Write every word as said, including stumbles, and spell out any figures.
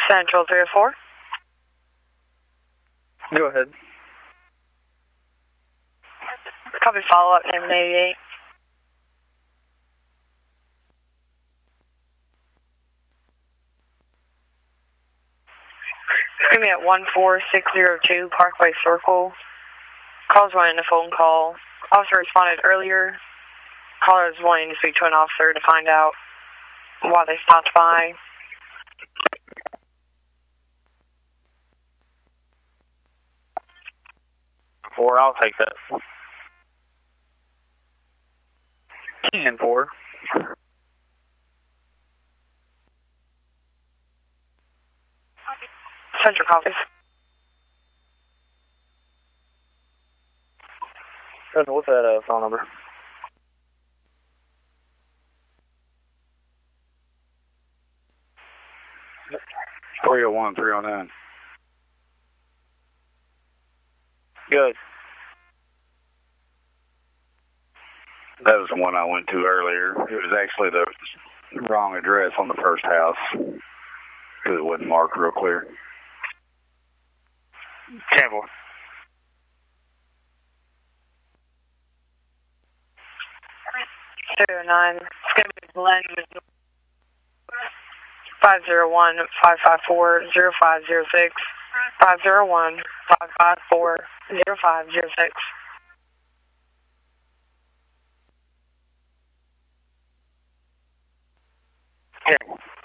Central three oh four. Go ahead. Copy follow-up, name eighty-eight. Give me at one four six zero two Parkway Circle. Calls wanting a phone call. Officer responded earlier. Caller is wanting to speak to an officer to find out why they stopped by. Four, I'll take that. ten four. Central copies. What's that uh, phone number? three oh one, three oh nine. Good. That was the one I went to earlier. It was actually the wrong address on the first house because it wasn't marked real clear. ten four. two oh nine. It's going to be Glenn with five zero one, five five four, zero five zero six. five zero one, five five four, zero five zero six. Okay.